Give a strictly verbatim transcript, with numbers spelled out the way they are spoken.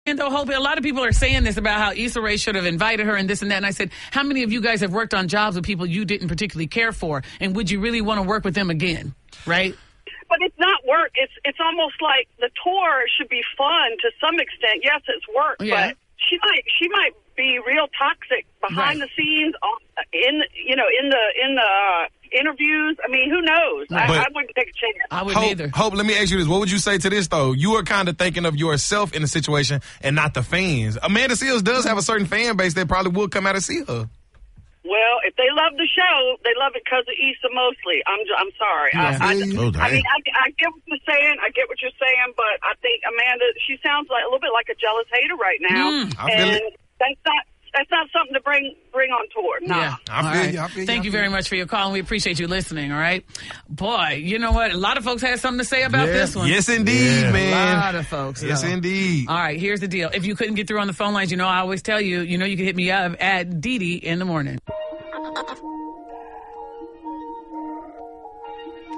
And though, Hope, a lot of people are saying this about how Issa Rae should have invited her and this and that. And I said, how many of you guys have worked on jobs with people you didn't particularly care for? And would you really want to work with them again? Right? But it's not work. It's it's almost like the tour should be fun to some extent. Yes, it's work, Yeah. but she might she might be real toxic behind Right. the scenes, on- in you know in the in the uh, interviews. I mean, who knows? I, But- I wouldn't take a chance. I wouldn't Hope, either. Hope, let me ask you this. What would you say to this, though? You are kind of thinking of yourself in the situation and not the fans. Amanda Seales does have a certain fan base that probably would come out and see her. Well, if they love the show, they love it because of Issa mostly. I'm I'm sorry. Yeah. I, I, Oh, I mean, dang. I, I get what you're saying. I get what you're saying, but I think Amanda, she sounds like a little bit like a jealous hater right now, Mm, I feel and it. that's not that's not something to bring bring on tour. No. Yeah. I All feel right. you, I feel you, Thank I you feel very you. much for your call, and we appreciate you listening, all right? Boy, you know what? A lot of folks had something to say about Yeah. this one. Yes, indeed, Yeah. A man. lot of folks. Yes, though. indeed. All right, here's the deal. If you couldn't get through on the phone lines, you know, I always tell you, you know, you can hit me up at Dee Dee in the morning.